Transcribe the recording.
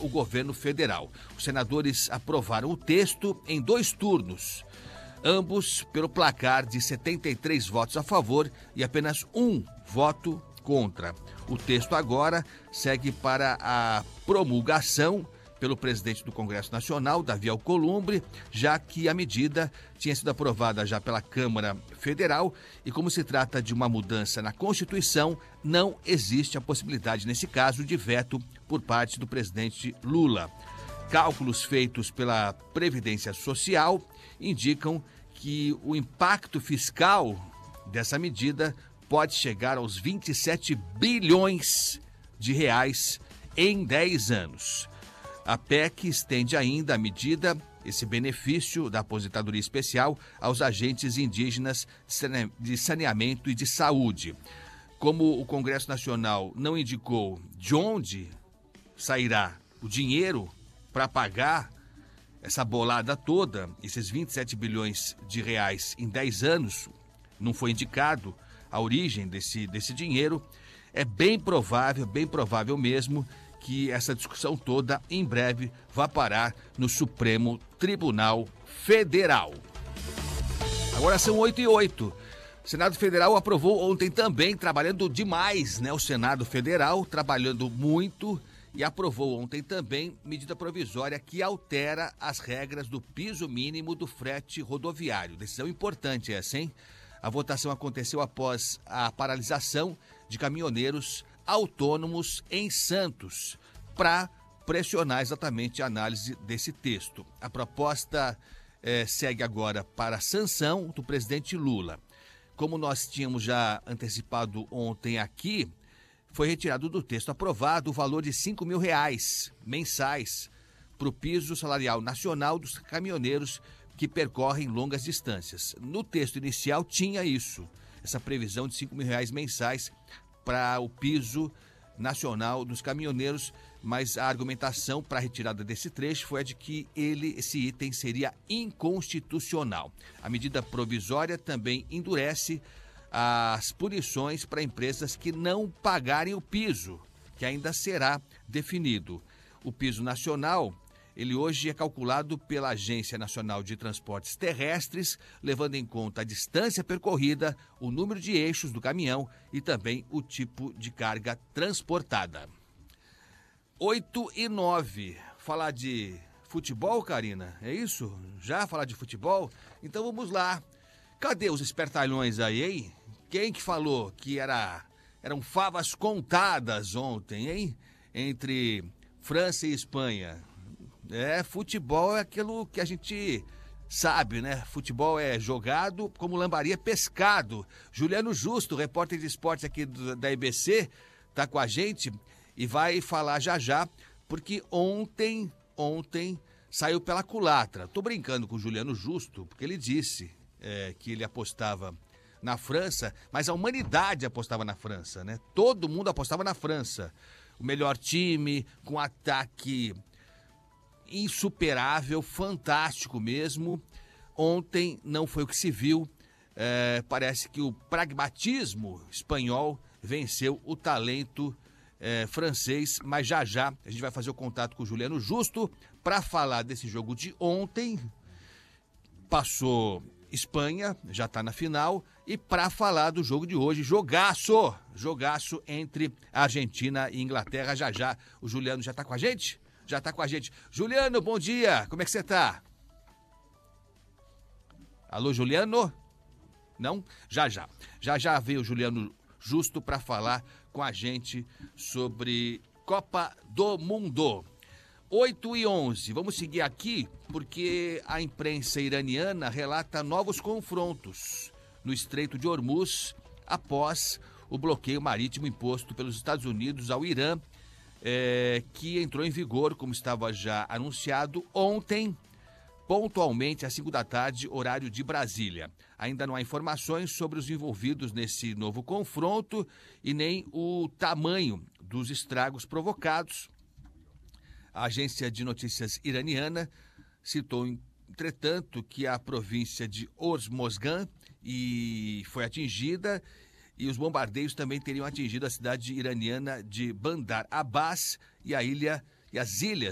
o governo federal. Os senadores aprovaram o texto em 2 turnos, ambos pelo placar de 73 votos a favor e apenas 1 voto contra. O texto agora segue para a promulgação pelo presidente do Congresso Nacional, Davi Alcolumbre, já que a medida tinha sido aprovada já pela Câmara Federal e como se trata de uma mudança na Constituição, não existe a possibilidade, nesse caso, de veto por parte do presidente Lula. Cálculos feitos pela Previdência Social indicam que o impacto fiscal dessa medida pode chegar aos 27 bilhões de reais em 10 anos. A PEC estende ainda a medida, esse benefício da aposentadoria especial aos agentes indígenas de saneamento e de saúde. Como o Congresso Nacional não indicou de onde sairá o dinheiro para pagar essa bolada toda, esses 27 bilhões de reais em 10 anos, não foi indicado a origem desse dinheiro, é bem provável mesmo que essa discussão toda, em breve, vá parar no Supremo Tribunal Federal. Agora são 8h08. O Senado Federal aprovou ontem também, trabalhando demais, né? O Senado Federal trabalhando muito e aprovou ontem também medida provisória que altera as regras do piso mínimo do frete rodoviário. Decisão importante essa, hein? A votação aconteceu após a paralisação de caminhoneiros autônomos em Santos, para pressionar exatamente a análise desse texto. A proposta segue agora para a sanção do presidente Lula. Como nós tínhamos já antecipado ontem aqui, foi retirado do texto aprovado o valor de R$5.000 mensais para o piso salarial nacional dos caminhoneiros que percorrem longas distâncias. No texto inicial tinha isso, essa previsão de R$5.000 mensais para o piso nacional dos caminhoneiros, mas a argumentação para a retirada desse trecho foi a de que esse item seria inconstitucional. A medida provisória também endurece as punições para empresas que não pagarem o piso, que ainda será definido. O piso nacional, ele hoje é calculado pela Agência Nacional de Transportes Terrestres, levando em conta a distância percorrida, o número de eixos do caminhão e também o tipo de carga transportada. 8h09. Falar de futebol, Karina? É isso? Já falar de futebol? Então vamos lá. Cadê os espertalhões aí, hein? Quem que falou que eram favas contadas ontem, hein? Entre França e Espanha. Futebol é aquilo que a gente sabe, né? Futebol é jogado como lambaria pescado. Juliano Justo, repórter de esportes aqui da EBC, tá com a gente e vai falar já, porque ontem saiu pela culatra. Tô brincando com o Juliano Justo, porque ele disse que ele apostava na França, mas a humanidade apostava na França, né? Todo mundo apostava na França. O melhor time, com ataque insuperável, fantástico mesmo. Ontem não foi o que se viu. Parece que o pragmatismo espanhol venceu o talento francês, mas já a gente vai fazer o contato com o Juliano Justo para falar desse jogo de ontem. Passou Espanha, já está na final, e para falar do jogo de hoje, jogaço entre Argentina e Inglaterra. Já o Juliano já está com a gente? Já está com a gente. Juliano, bom dia, como é que você está? Alô, Juliano? Não? Já veio o Juliano Justo para falar com a gente sobre Copa do Mundo. 8h11, vamos seguir aqui porque a imprensa iraniana relata novos confrontos no Estreito de Hormuz após o bloqueio marítimo imposto pelos Estados Unidos ao Irã, que entrou em vigor, como estava já anunciado, ontem, pontualmente às 5h, horário de Brasília. Ainda não há informações sobre os envolvidos nesse novo confronto e nem o tamanho dos estragos provocados. A agência de notícias iraniana citou, entretanto, que a província de Hormozgan foi atingida e os bombardeios também teriam atingido a cidade iraniana de Bandar Abbas e as ilhas